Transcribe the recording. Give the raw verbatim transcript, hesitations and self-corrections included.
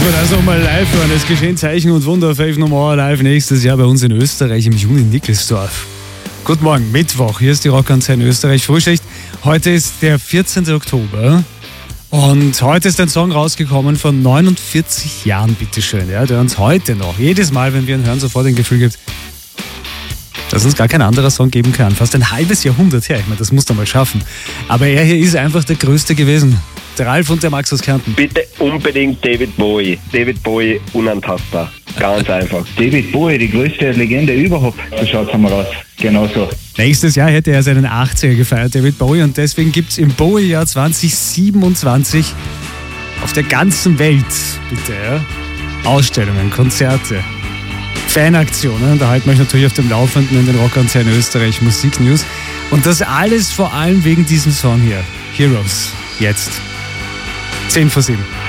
wir das auch mal live hören. Es geschehen Zeichen und Wunder. Faith No More live nächstes Jahr bei uns in Österreich im Juni in Nickelsdorf. Guten Morgen, Mittwoch. Hier ist die Rockantenne Österreich Frühschicht. Heute ist der vierzehnten Oktober. Und heute ist ein Song rausgekommen von neunundvierzig Jahren, bitteschön, ja, der uns heute noch, jedes Mal, wenn wir ihn hören, sofort ein Gefühl gibt, dass uns gar kein anderer Song geben kann. Fast ein halbes Jahrhundert her, ich meine, das musst du mal schaffen. Aber er hier ist einfach der Größte gewesen. Der Ralf und der Max aus Kärnten. Bitte unbedingt David Bowie. David Bowie, unantastbar. Ganz einfach. David Bowie, die größte Legende überhaupt. So schaut's einmal aus. Genau so. Nächstes Jahr hätte er seinen achtziger gefeiert, David Bowie. Und deswegen gibt es im Bowie-Jahr zwanzig siebenundzwanzig auf der ganzen Welt, bitte, ja, Ausstellungen, Konzerte, Fanaktionen. Da halten wir euch natürlich auf dem Laufenden in den Rockantenne Österreich Musiknews. Und das alles vor allem wegen diesem Song hier. Heroes. Jetzt. zehn vor sieben.